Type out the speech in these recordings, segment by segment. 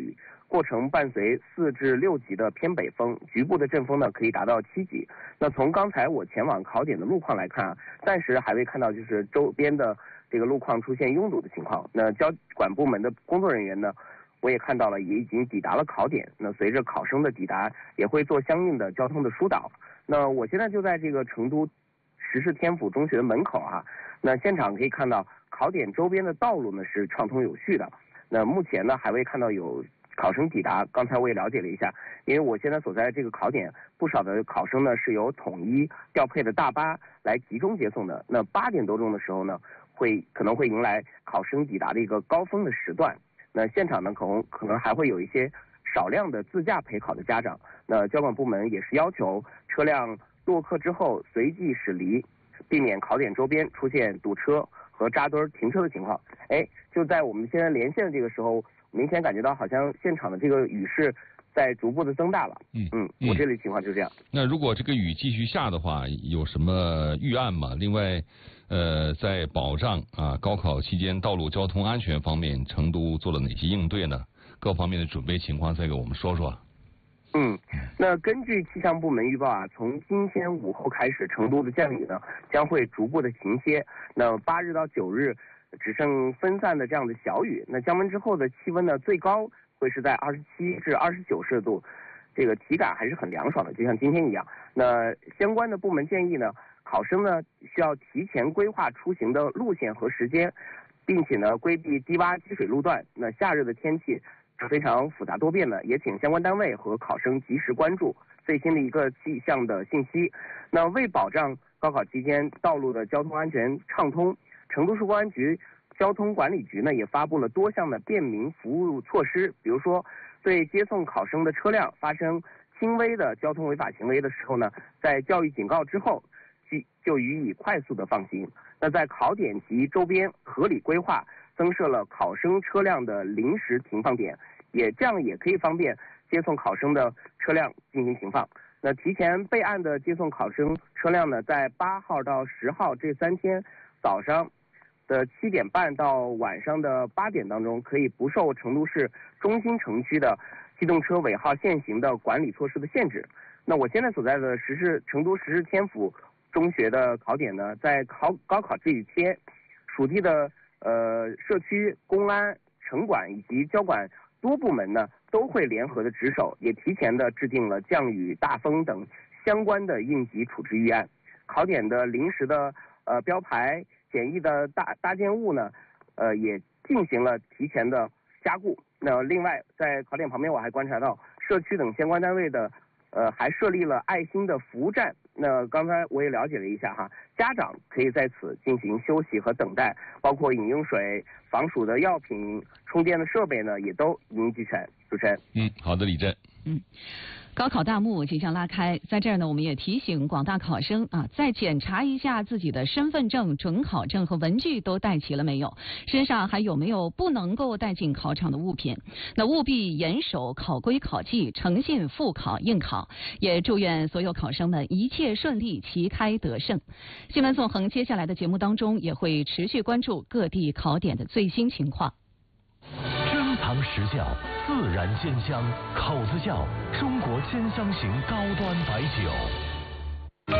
雨，过程伴随4至6级的偏北风，局部的阵风呢可以达到7级。那从刚才我前往考点的路况来看啊，暂时还未看到就是周边的这个路况出现拥堵的情况。那交管部门的工作人员呢，我也看到了，也已经抵达了考点。那随着考生的抵达，也会做相应的交通的疏导。那我现在就在这个成都时势天府中学的门口啊，那现场可以看到考点周边的道路呢是畅通有序的。那目前呢还未看到有考生抵达，刚才我也了解了一下，因为我现在所在这个考点，不少的考生呢是由统一调配的大巴来集中接送的。那8点多钟的时候呢，可能会迎来考生抵达的一个高峰的时段。那现场呢可能还会有一些少量的自驾陪考的家长。那交管部门也是要求车辆落客之后随即驶离，避免考点周边出现堵车和扎堆停车的情况。就在我们现在连线的这个时候，明显感觉到好像现场的这个雨势在逐步的增大了。我这里情况就这样。 那如果这个雨继续下的话，有什么预案吗？另外，在保障高考期间道路交通安全方面，成都做了哪些应对呢？各方面的准备情况再给我们说说。 那根据气象部门预报啊，从今天午后开始，成都的降雨呢将会逐步的停歇。那8日到9日只剩分散的这样的小雨。那降温之后的气温呢，最高会是在27至29摄氏度，这个体感还是很凉爽的，就像今天一样。那相关的部门建议呢，考生呢需要提前规划出行的路线和时间，并且呢规避低洼积水路段。那夏日的天气是非常复杂多变的，也请相关单位和考生及时关注最新的一个气象的信息。那为保障高考期间道路的交通安全畅通，成都市公安局交通管理局呢也发布了多项的便民服务措施。比如说，对接送考生的车辆发生轻微的交通违法行为的时候呢，在教育警告之后就予以快速的放行。那在考点及周边合理规划，增设了考生车辆的临时停放点，这样也可以方便接送考生的车辆进行停放。那提前备案的接送考生车辆呢，在8号到10号这3天早上的7点半到晚上的8点当中，可以不受成都市中心城区的机动车尾号限行的管理措施的限制。那我现在所在的成都时势天府中学的考点呢，在高考这一天，属地的社区、公安、城管以及交管多部门呢都会联合的值守，也提前的制定了降雨、大风等相关的应急处置预案。考点的临时的标牌、简易的搭建物呢，也进行了提前的加固。那另外，在考点旁边我还观察到社区等相关单位的还设立了爱心的服务站。那刚才我也了解了一下哈，家长可以在此进行休息和等待，包括饮用水、防暑的药品、充电的设备呢，也都一应俱全。主持人， 好的，李震。 高考大幕即将拉开，在这儿呢，我们也提醒广大考生再检查一下自己的身份证、准考证和文具都带齐了没有，身上还有没有不能够带进考场的物品。那务必严守考规考纪，诚信复考应考。也祝愿所有考生们一切顺利，旗开得胜。新闻纵横接下来的节目当中也会持续关注各地考点的最新情况。 珍藏实窖，自然鲜香，口子窖，中国鲜香型高端白酒。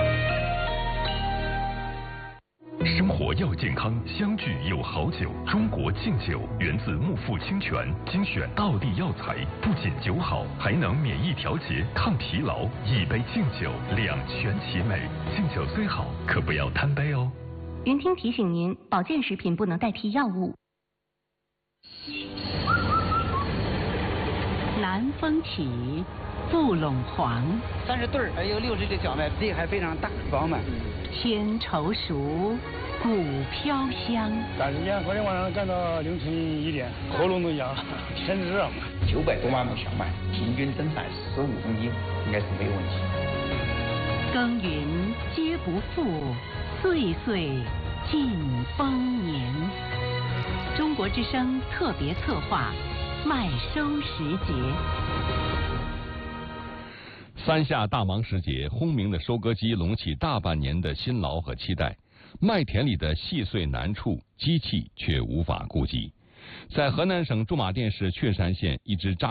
生活要健康，相聚有好酒。中国劲酒源自木富清泉，精选道地药材，不仅酒好，还能免疫调节、抗疲劳。一杯劲酒，两全其美。劲酒虽好，可不要贪杯哦。 云听提醒您，保健食品不能代替药物。 南风起，布陇黄 ，30对儿，有60的小麦，地还非常大，饱满。 天稠熟，谷飘香。 赶时间，昨天晚上干到凌晨1点，喉咙都哑了，天热嘛。 900多万亩小麦，平均增产15公斤，应该是没有问题。 耕耘皆不负，岁岁尽丰年。中国之声特别策划，麦收时节。 3夏大忙时节，轰鸣的收割机隆起大半年的辛劳和期待，麦田里的细碎难处，机器却无法顾及。在河南省驻马店市确山县，一只